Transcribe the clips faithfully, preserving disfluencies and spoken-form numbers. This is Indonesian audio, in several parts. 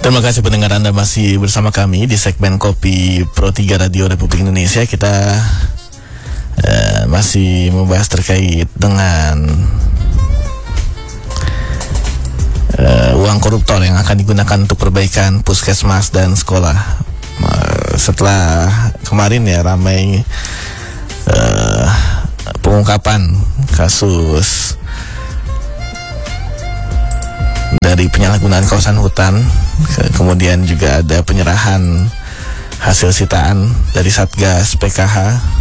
Terima kasih pendengar, Anda masih bersama kami di segmen Kopi Pro tiga Radio Republik Indonesia. Kita uh, masih membahas terkait dengan uh, uang koruptor yang akan digunakan untuk perbaikan puskesmas dan sekolah. Uh, setelah kemarin ya ramai uh, pengungkapan kasus dari penyalahgunaan kawasan hutan, kemudian juga ada penyerahan hasil sitaan dari Satgas P K H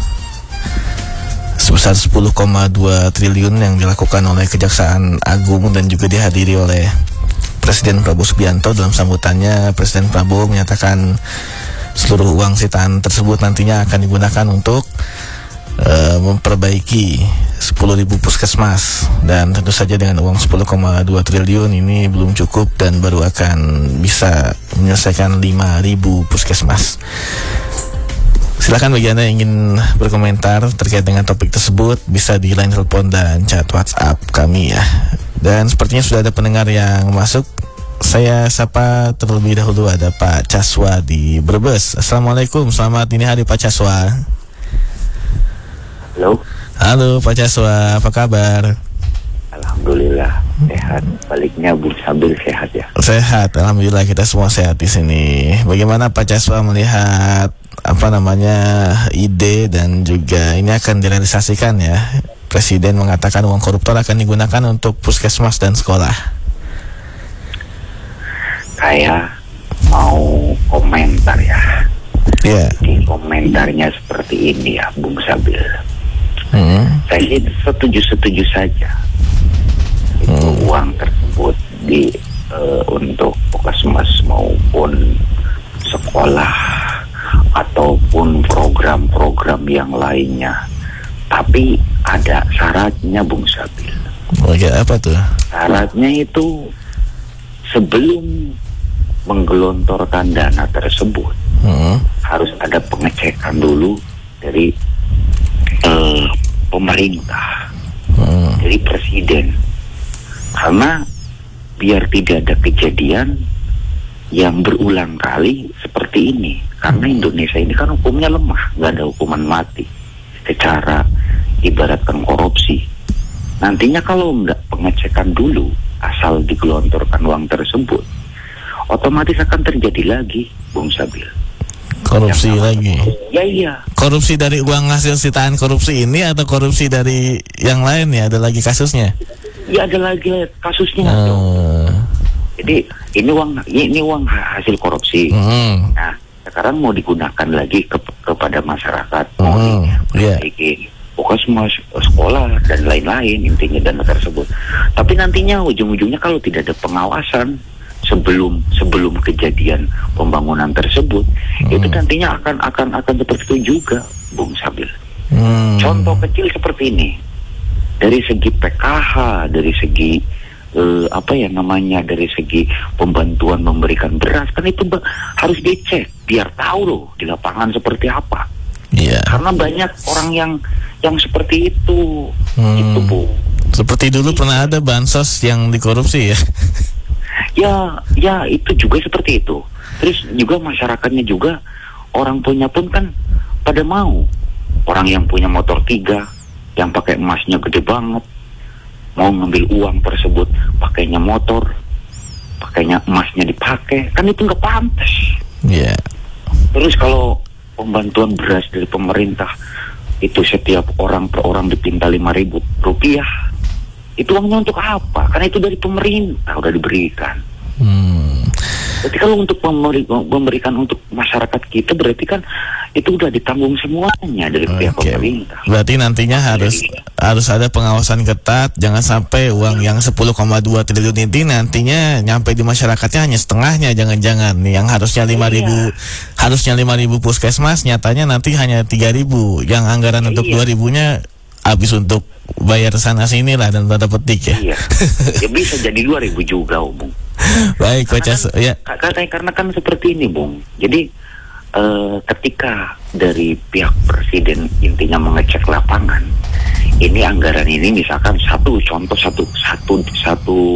sebesar sepuluh koma dua triliun yang dilakukan oleh Kejaksaan Agung dan juga dihadiri oleh Presiden Prabowo Subianto. Dalam sambutannya, Presiden Prabowo menyatakan seluruh uang sitaan tersebut nantinya akan digunakan untuk uh, memperbaiki sepuluh ribu puskesmas, dan tentu saja dengan uang sepuluh koma dua triliun ini belum cukup dan baru akan bisa menyelesaikan lima ribu puskesmas. Silakan bagi Anda yang ingin berkomentar terkait dengan topik tersebut, bisa di line telepon dan chat WhatsApp kami ya. Dan sepertinya sudah ada pendengar yang masuk. Saya sapa terlebih dahulu, ada Pak Caswa di Brebes. Assalamualaikum, selamat dini hari Pak Caswa. Halo. Halo Pak Caswa, apa kabar? Alhamdulillah sehat. Baliknya Bung Sabil sehat ya? Sehat, alhamdulillah kita semua sehat di sini. Bagaimana Pak Caswa melihat apa namanya ide dan juga ini akan direalisasikan ya? Presiden mengatakan uang koruptor akan digunakan untuk puskesmas dan sekolah. Saya mau komentar ya. Iya. Jadi komentarnya seperti ini ya, Bung Sabil. Hmm. Saya setuju-setuju saja itu hmm. uang tersebut di uh, untuk puskesmas maupun sekolah ataupun program-program yang lainnya. Tapi ada syaratnya, Bung Sabil. Oke, apa tuh? Syaratnya itu sebelum menggelontorkan dana tersebut hmm. harus ada pengecekan dulu dari uh, pemerintah, hmm. dari presiden, karena biar tidak ada kejadian yang berulang kali seperti ini. Karena Indonesia ini kan hukumnya lemah, nggak ada hukuman mati secara ibaratkan korupsi. Nantinya kalau nggak pengecekan dulu, asal digelontorkan uang tersebut, otomatis akan terjadi lagi, Bung Sabil. Korupsi yang lagi? Ya iya. Korupsi dari uang hasil sitaan korupsi ini atau korupsi dari yang lain ya? Ada lagi kasusnya? Ya ada lagi kasusnya. Uh. Jadi ini uang ini uang hasil korupsi. Mm. Nah sekarang mau digunakan lagi ke, kepada masyarakat, mm. mau yeah. diperbaiki puskesmas, sekolah dan lain-lain, intinya dana tersebut. Tapi nantinya ujung-ujungnya kalau tidak ada pengawasan sebelum sebelum kejadian pembangunan tersebut, hmm. itu nantinya akan akan akan seperti itu juga, Bung Sabil. Hmm. Contoh kecil seperti ini, dari segi P K H, dari segi eh, apa ya namanya, dari segi pembantuan memberikan beras, kan itu ba- harus dicek biar tahu loh di lapangan seperti apa. Yeah. Karena banyak orang yang yang seperti itu, hmm. itu Bu. Seperti dulu pernah ada bansos yang dikorupsi ya. Ya, ya itu juga seperti itu. Terus juga masyarakatnya juga, orang punya pun kan pada mau. Orang yang punya motor tiga, yang pakai emasnya gede banget, mau ngambil uang tersebut, pakainya motor, pakainya emasnya dipakai, kan itu nggak pantas. Iya. Yeah. Terus kalau pembantuan beras dari pemerintah itu setiap orang per orang dipinta lima ribu rupiah. Itu uangnya untuk apa? Karena itu dari pemerintah udah diberikan. Hmm. Berarti kalau untuk memberi, memberikan untuk masyarakat kita, berarti kan itu udah ditanggung semuanya dari okay. pihak pemerintah. Berarti nantinya Jadi, harus harus ada pengawasan ketat. Jangan sampai uang yang sepuluh koma dua triliun ini nantinya nyampe di masyarakatnya hanya setengahnya. Jangan-jangan nih yang harusnya lima ribu iya. harusnya lima ribu puskesmas, nyatanya nanti hanya tiga ribu. Yang anggaran iya. untuk dua ribunya habis untuk bayar sana sini lah dan tanda petik ya. Iya. Ya bisa jadi dua ribu juga, Bung. Baik, Pak Cas. Kan, ya. Karena, karena kan seperti ini, Bung. Jadi uh, ketika dari pihak presiden intinya mengecek lapangan, ini anggaran ini misalkan satu contoh satu satu satu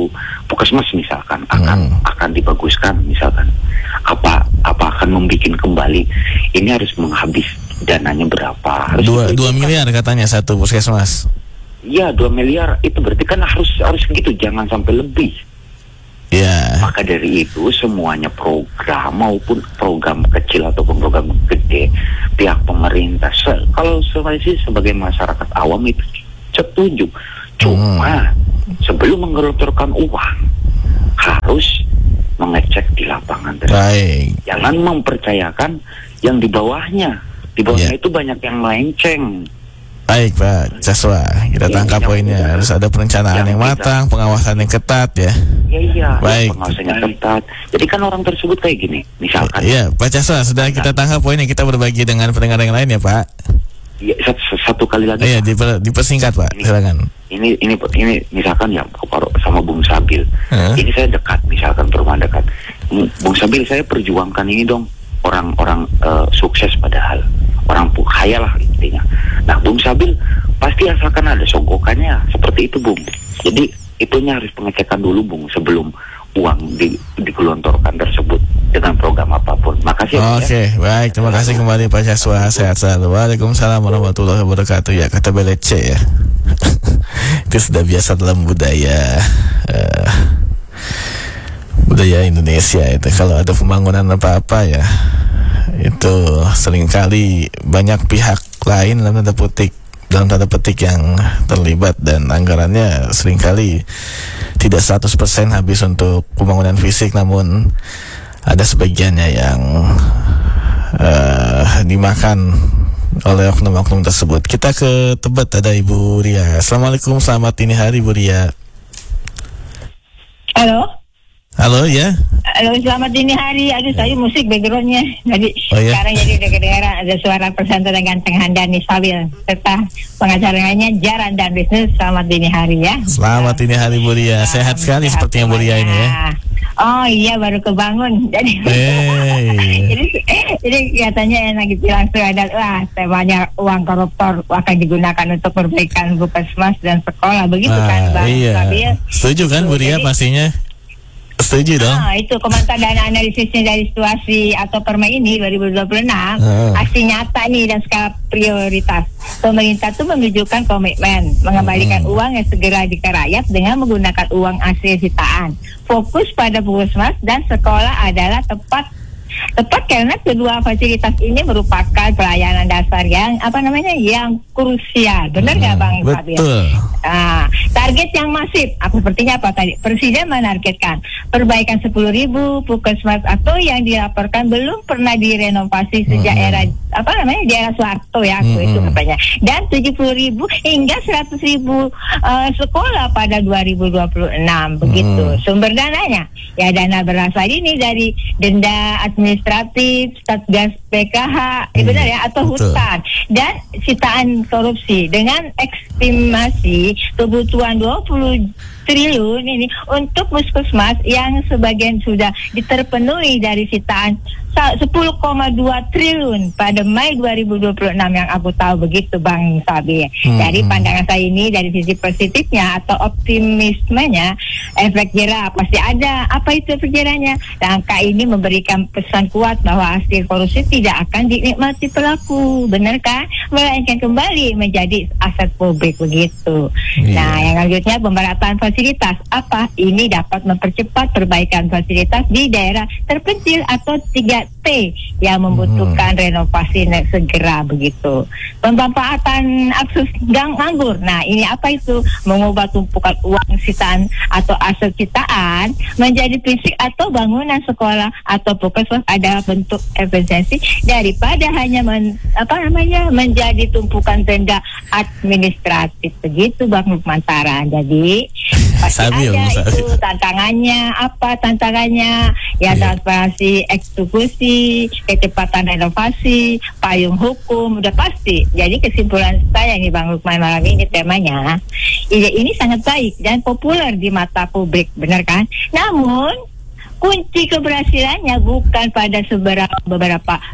Puskesmas misalkan akan Hmm. akan dibaguskan misalkan, apa apa akan membuat kembali, ini harus menghabis dananya berapa, harus Dua, diperhitungkan. dua miliar katanya satu puskesmas. Ya, dua miliar itu berarti kan harus harus segitu, jangan sampai lebih. Ya. Maka dari itu semuanya program maupun program kecil ataupun program gede, pihak pemerintah se- kalau saya sih sebagai masyarakat awam itu setuju. Cuma sebelum menggelontorkan uang harus mengecek di lapangan tersebut. Baik. Jangan mempercayakan yang di bawahnya. Di bawahnya Ya. itu banyak yang melenceng. Baik Pak Jaswa, kita Iya, tangkap yang poinnya. tidak- Harus ada perencanaan yang yang tidak- matang, pengawasan yang ketat ya. Iya iya, Baik. pengawasannya ketat. Jadi kan orang tersebut kayak gini, misalkan. Iya Pak Jaswa, sudah kita tangkap poinnya, kita berbagi dengan pendengar yang lain ya Pak. Ya, satu, satu kali lagi. Iya, Pak. diper, dipersingkat Pak, Ini- silakan. Ini ini ini misalkan ya kalau sama Bung Sabil. Hah? Ini saya dekat, misalkan perumahan dekat. M- Bung Sabil, saya perjuangkan ini dong. Orang-orang eh, sukses padahal orang pu- kaya lah intinya. Nah, Bung Sabil pasti asalkan ada sogokannya seperti itu, Bung. Jadi itunya harus pengecekan dulu, Bung, sebelum uang di, digelontorkan tersebut dengan program apapun. Makasih. ya. Oke, baik, terima kasih kembali Pak Jaswa, sehat selalu. Waalaikumsalam warahmatullahi wabarakatuh. Ya, kata Belece ya. Itu sudah biasa dalam budaya eh, budaya Indonesia itu. Kalau ada pembangunan apa-apa ya, itu seringkali banyak pihak lain dalam tanda petik dalam tanda petik yang terlibat, dan anggarannya seringkali tidak seratus persen habis untuk pembangunan fisik, namun ada sebagiannya yang uh, dimakan oleh oknum-oknum tersebut. Kita ke Tebet, ada Ibu Ria. Assalamualaikum, selamat dini hari Bu Ria. Halo, Halo ya. halo selamat dini hari. Aduh, saya musik backgroundnya. Jadi Oh, ya? sekarang jadi udah kedengaran ada suara pesantren ganteng Handani Sabil serta pengacara lainnya Jaran dan Bisnis. Selamat dini hari ya. Selamat dini hari Bu Ria. Sehat sekali Sehat sepertinya Bu Ria ini ya. semuanya. Oh iya, baru kebangun. Jadi Hey. jadi jadi katanya enak gitu, langsung ada wah temanya uang koruptor akan digunakan untuk perbaikan puskesmas dan sekolah, begitu kan Ah, Bang iya. Sabil? Setuju kan Bu Ria Jadi- pastinya? Setuju dong. Ah, itu komentar dan analisisnya dari situasi atau Perma ini dua ribu dua puluh enam Ah. hasil nyata nih dan skala prioritas. Pemerintah tuh menunjukkan komitmen mengembalikan Hmm. uang yang segera ke rakyat dengan menggunakan uang asli sitaan. Fokus pada puskesmas dan sekolah adalah tepat tepat karena kedua fasilitas ini merupakan pelayanan dasar yang apa namanya yang krusial. Benar nggak Hmm, Bang Fabian? betul. Nah, target yang masif, apa sepertinya apa tadi? Presiden menargetkan perbaikan sepuluh ribu puskesmas atau yang dilaporkan belum pernah direnovasi sejak Hmm. era apa namanya di era Soeharto ya, aku itu Hmm. katanya. Dan tujuh puluh ribu hingga seratus ribu eh, sekolah pada dua ribu dua puluh enam begitu. Hmm. Sumber dananya ya dana berasal ini dari denda administratif, Satgas P K H, eh, Hmm, benar ya, atau betul. hutan dan sitaan korupsi dengan estimasi kebutuhan dua puluh triliun ini untuk puskesmas yang sebagian sudah diterpenuhi dari sitaan sepuluh koma dua triliun pada Mei dua ribu dua puluh enam yang aku tahu, begitu Bang Sabi. Hmm. Dari pandangan saya ini dari sisi positifnya atau optimismenya, efek jerah pasti ada. Apa itu efek jerahnya? Langkah ini memberikan pesan kuat bahwa hasil korupsi tidak akan dinikmati pelaku, benar kan? Melainkan kembali menjadi aset publik, begitu. Iya. Nah, yang selanjutnya pemerataan fasilitas. Apa? Ini dapat mempercepat perbaikan fasilitas di daerah terpencil atau tiga T yang membutuhkan Hmm. renovasi ne- segera, begitu. Pemanfaatan akses gang anggur. Nah, ini apa itu? Mengubah tumpukan uang sitaan atau aset sitaan menjadi fisik atau bangunan sekolah atau puskesmas adalah bentuk efisiensi daripada hanya men, apa namanya menjadi tumpukan denda administratif, begitu Bang Lukmantara. Jadi pasti Sabil, ada Sabil. itu tantangannya. Apa tantangannya? Ya, Iya. transparansi eksekusi, kecepatan renovasi, payung hukum, udah pasti. Jadi kesimpulan saya nih Bang Lukman malam ini temanya, ide ini sangat baik dan populer di mata publik, benar kan? Namun kunci keberhasilannya bukan pada seberapa beberapa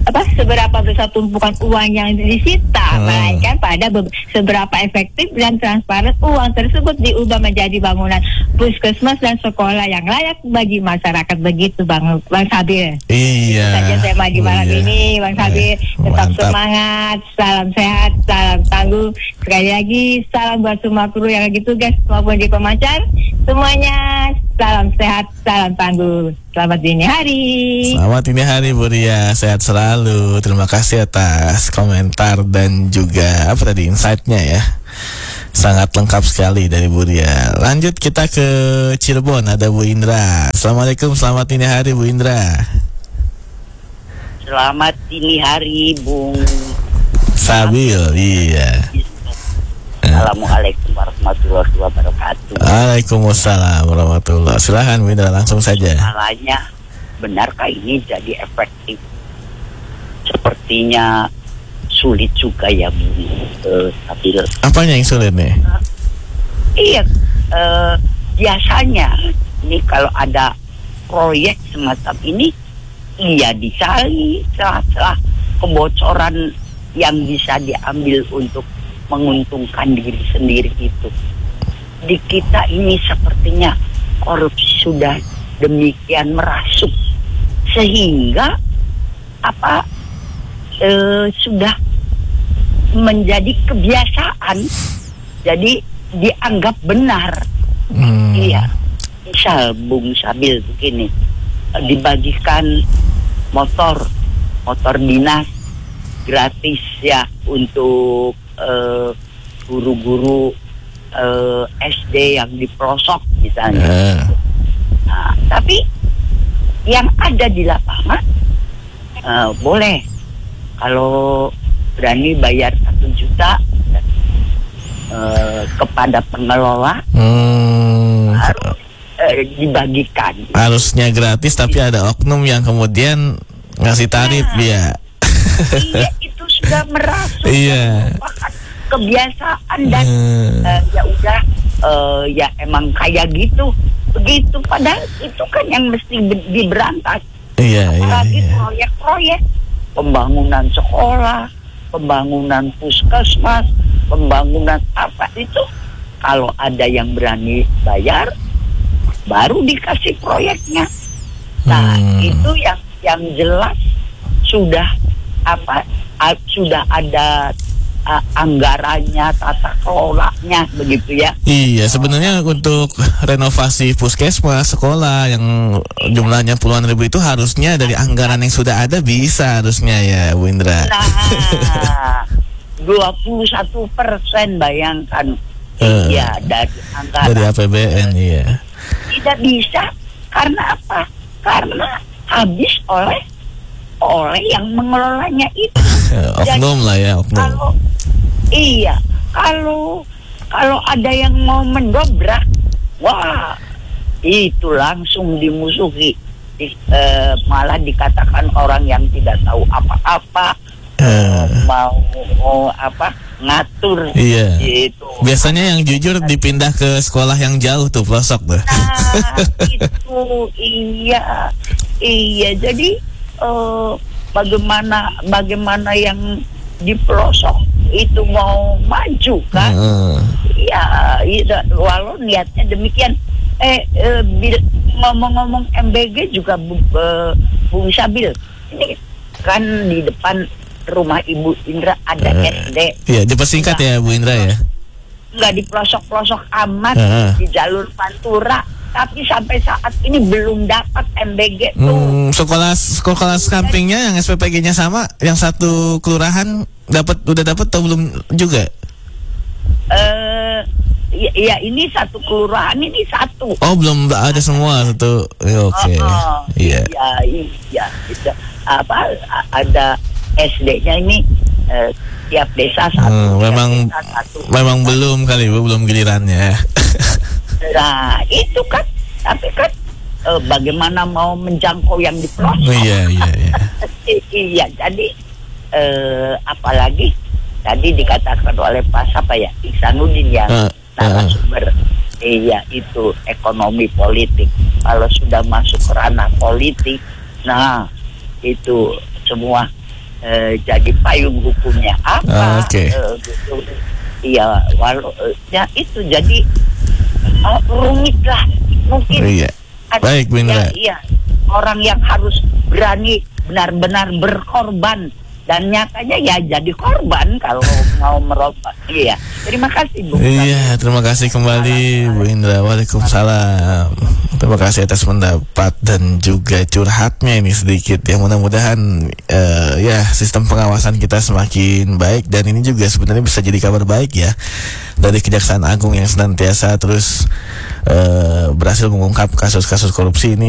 apa seberapa besar tumpukan uang yang disita, Hmm. melainkan pada be- seberapa efektif dan transparan uang tersebut diubah menjadi bangunan puskesmas dan sekolah yang layak bagi masyarakat. Begitu Bang Bang Sabil. Iya. Itu saja tema di malam Iya. ini, Bang Sabil. Tetap Mantap. semangat, salam sehat, salam tangguh. Sekali lagi salam buat semua kru yang lagi tugas maupun di pemancar. Semuanya salam sehat, salam tangguh. Selamat dini hari. Selamat ini hari Bu Ria, sehat selalu. Terima kasih atas komentar dan juga apa tadi insight-nya ya. Sangat lengkap sekali dari Bu Ria. Lanjut kita ke Cirebon, ada Bu Indra. Assalamualaikum, selamat ini hari Bu Indra. Selamat dini hari, Bung Sabil, iya. Assalamualaikum warahmatullahi wabarakatuh. Waalaikumsalam warahmatullahi. Silahkan Bu Indra, langsung saja. Masalahnya, benarkah ini jadi efektif? Sepertinya sulit juga ya, Bung uh, Sabil. Apanya yang sulit nih? Iya, uh, biasanya ini kalau ada proyek semacam ini, iya dicari celah-celah kebocoran yang bisa diambil untuk menguntungkan diri sendiri itu. Di kita ini sepertinya korupsi sudah demikian merasuk sehingga apa e, sudah menjadi kebiasaan, jadi dianggap benar. Hmm. Iya, misal Bung Sabil begini, dibagikan motor motor dinas gratis ya untuk Uh, guru-guru uh, S D yang di pelosok misalnya. Uh. Nah, tapi yang ada di lapangan uh, boleh kalau berani bayar satu juta uh, kepada pengelola, Hmm. harus uh, dibagikan. Harusnya gratis tapi ada oknum yang kemudian ngasih tarif Nah. ya. Iya, itu sudah merasuk Iya. merupakan kebiasaan dan Hmm. uh, ya udah uh, ya emang kayak gitu begitu, padahal itu kan yang mesti be- diberantas. Iya, iya, Apalagi iya. proyek-proyek pembangunan sekolah, pembangunan puskesmas, pembangunan apa itu, kalau ada yang berani bayar baru dikasih proyeknya. Nah, Hmm. itu yang yang jelas sudah apa a, sudah ada a, anggarannya, tata kelolanya begitu ya. Iya, sebenarnya untuk renovasi puskesmas, sekolah yang jumlahnya puluhan ribu itu harusnya dari anggaran yang sudah ada bisa harusnya ya, Bu Indra. Nah, dua puluh satu persen bayangkan. Eh, Iya, dari anggaran. Dari A P B N, iya. Tidak bisa karena apa? Karena habis oleh oleh yang mengelolanya itu. Oknum lah ya, oknum. Kalau iya, kalau kalau ada yang mau mendobrak, wah itu langsung dimusuhi. Di, eh, malah dikatakan orang yang tidak tahu apa-apa, eh, mau oh, apa ngatur. Iya. Gitu. Biasanya yang jujur dipindah ke sekolah yang jauh tuh, pelosok tuh. Nah, itu iya, iya. Jadi uh, bagaimana bagaimana yang di pelosok itu mau maju kan? Heeh. Ya, iya, walau niatnya demikian. Eh, eh bil, ngomong-ngomong M B G juga Bu, uh, Bung Sabil, ini kan di depan rumah Ibu Indra ada Eh, S D. Iya, dipersingkat ya Bu Indra ya. Nggak di pelosok-pelosok amat, Heeh. di jalur Pantura, tapi sampai saat ini belum dapat M B G tuh. Hmm, sekolah sekolah sampingnya yang S P P G-nya sama, yang satu kelurahan dapat udah dapat atau belum juga? Eh, ya, ya ini satu kelurahan ini satu. Oh, belum ada semua satu. Ya, Oke. Oh, oh. Iya. Iya, iya, itu apa a- ada S D-nya ini eh, tiap desa satu. Hmm, tiap memang desa satu. memang belum kali Bu, belum gilirannya. Nah, itu kan, tapi kan eh, bagaimana mau menjangkau yang di pelosok? Oh, iya, iya, iya. Iya, jadi eh, apalagi tadi dikatakan oleh Pak siapa ya, Iksanuddin yang Uh, uh. narasumber, iya itu ekonomi politik. Kalau sudah masuk ke ranah politik, nah itu semua eh, jadi payung hukumnya apa? Ah, oke. eh, gitu. Iya, walau eh, ya itu jadi eh, rumit lah mungkin. Iya. ada- Baik, Bu Indra. ya, iya, orang yang harus berani benar-benar berkorban dan nyatanya ya jadi korban kalau mau merubah. Iya, terima kasih Bu. Iya, terima kasih kembali Bu Indra. Waalaikumsalam. Terima kasih atas pendapat dan juga curhatnya ini sedikit. Ya mudah-mudahan eh, ya sistem pengawasan kita semakin baik, dan ini juga sebenarnya bisa jadi kabar baik ya dari Kejaksaan Agung yang senantiasa terus eh, berhasil mengungkap kasus-kasus korupsi ini.